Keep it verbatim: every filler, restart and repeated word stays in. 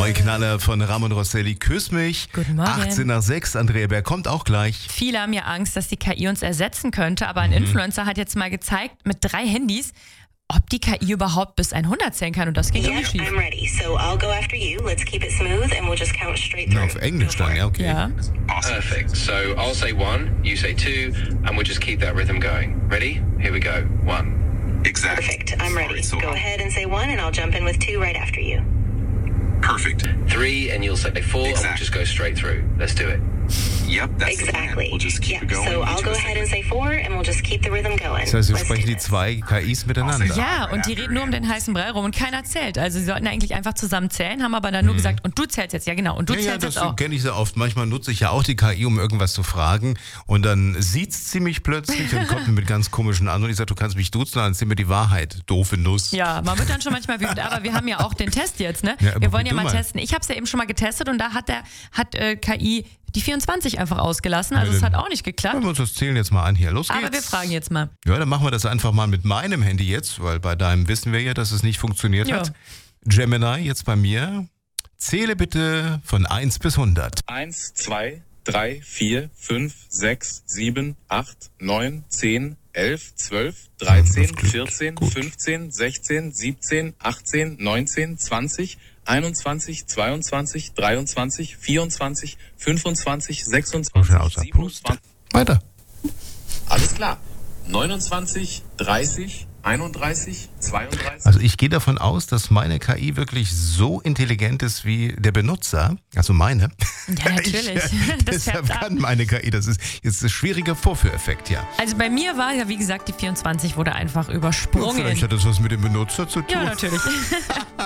Neue Knaller von Ramon Rosselli, Küss mich. Guten Morgen. achtzehn nach sechs, Andrea Berg kommt auch gleich. Viele haben ja Angst, dass die K I uns ersetzen könnte, aber ein mhm. Influencer hat jetzt mal gezeigt, mit drei Handys, ob die K I überhaupt bis hundert zählen kann, und das geht irgendwie schief. I'm ready. So I'll go after you. Let's keep it smooth and we'll just count straight through. Na, auf Englisch dann, ja, okay. Ja. Perfect. So I'll say one, you say two, and we'll just keep that rhythm going. Ready? Here we go. One. Exactly. Perfect. I'm ready. Sorry, so Go ahead and say one and I'll jump in with two right after you. Perfect. Three, and you'll say four, and we'll Exactly. just go straight through. Let's do it. Yep, that's the plan. Exactly. We'll just keep Yep. it going. So each I'll of go us ahead take and say four and we'll just keep the rhythm going. Das heißt, wir Let's sprechen do die this. zwei K Is miteinander. Ja, und die reden nur um den heißen Brei rum und keiner zählt. Also sie sollten eigentlich einfach zusammen zählen, haben aber dann nur gesagt, und du zählst jetzt, ja genau, und du Ja, ja, zählst das jetzt auch. kenne ich sehr oft. Manchmal nutze ich ja auch die K I, um irgendwas zu fragen. Und dann sieht's sie mich plötzlich und kommt mir mit ganz komischen an. Und ich sage, du kannst mich duzen, dann erzähl mir die Wahrheit. Doofe Nuss. Ja, man wird dann schon manchmal wütend, aber wir haben ja auch den Test jetzt, ne? Ja, aber Wir wollen ja du mal mal. testen. Ich habe es ja eben schon mal getestet und da hat der hat äh, K I die vierundzwanzig einfach ausgelassen, also Ja, es dann- hat auch nicht geklappt. Hören wir uns das Zählen jetzt mal an hier. Los geht's. Aber wir fragen jetzt mal. Ja, dann machen wir das einfach mal mit meinem Handy jetzt, weil bei deinem wissen wir ja, dass es nicht funktioniert Ja. hat. Gemini, jetzt bei mir. Zähle bitte von eins bis hundert. eins, zwei, drei, vier, fünf, sechs, sieben, acht, neun, zehn, elf, zwölf, dreizehn, das klingt vierzehn, gut. fünfzehn, sechzehn, siebzehn, achtzehn, neunzehn, zwanzig, einundzwanzig, zweiundzwanzig, dreiundzwanzig, vierundzwanzig, fünfundzwanzig, Oh, sechsundzwanzig, schon außer Puste. siebenundzwanzig. Weiter. Alles klar. neunundzwanzig, dreißig, einunddreißig, zweiunddreißig. Also ich gehe davon aus, dass meine K I wirklich so intelligent ist wie der Benutzer, also meine. Ja, natürlich. Ich, äh, Das deshalb färbt ab. kann meine K I, das ist jetzt ein schwieriger Vorführeffekt, ja. Also bei mir war ja, wie gesagt, die vierundzwanzig wurde einfach Ja, übersprungen. vielleicht hat das was mit dem Benutzer zu tun. Ja, natürlich.